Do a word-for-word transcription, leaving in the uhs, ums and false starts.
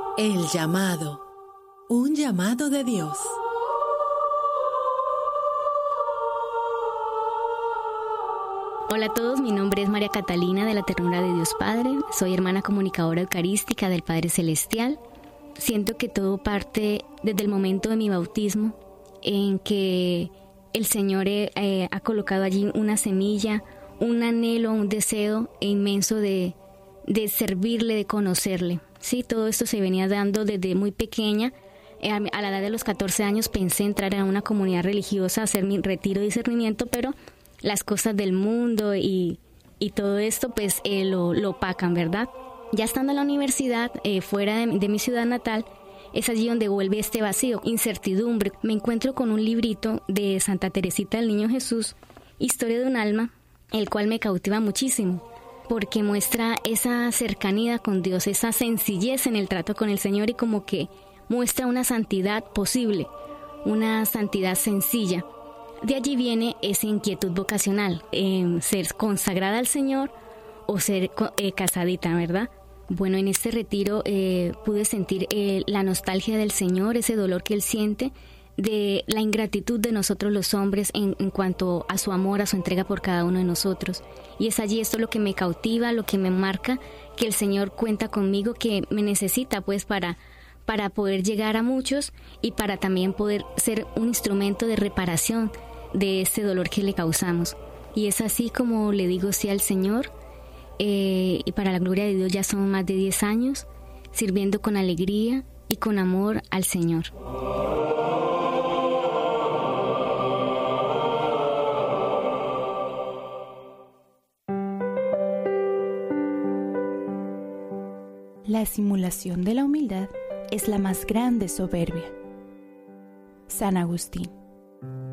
El llamado. Un llamado de Dios. Hola a todos, mi nombre es María Catalina de la Ternura de Dios Padre. Soy hermana comunicadora eucarística del Padre Celestial. Siento que todo parte desde el momento de mi bautismo, en que el Señor eh, ha colocado allí una semilla, un anhelo, un deseo inmenso de, de servirle, de conocerle. Sí, todo esto se venía dando desde muy pequeña. Eh, a la edad de los catorce años pensé entrar en una comunidad religiosa, hacer mi retiro de discernimiento, pero las cosas del mundo y, y todo esto pues eh, lo, lo opacan, ¿verdad? Ya estando en la universidad, eh, fuera de, de mi ciudad natal, es allí donde vuelve este vacío, incertidumbre. Me encuentro con un librito de Santa Teresita del Niño Jesús, Historia de un alma, el cual me cautiva muchísimo, porque muestra esa cercanía con Dios, esa sencillez en el trato con el Señor y como que muestra una santidad posible, una santidad sencilla. De allí viene esa inquietud vocacional, eh, ser consagrada al Señor o ser eh, casadita, ¿verdad? Bueno, en este retiro eh, pude sentir eh, la nostalgia del Señor, ese dolor que Él siente, de la ingratitud de nosotros los hombres en, en cuanto a su amor, a su entrega por cada uno de nosotros. Y es allí esto lo que me cautiva, lo que me marca, que el Señor cuenta conmigo, que me necesita pues para... para poder llegar a muchos y para también poder ser un instrumento de reparación de este dolor que le causamos. Y es así como le digo sí al Señor, eh, y para la gloria de Dios ya son más de diez años sirviendo con alegría y con amor al Señor. La simulación de la humildad es la más grande soberbia. San Agustín.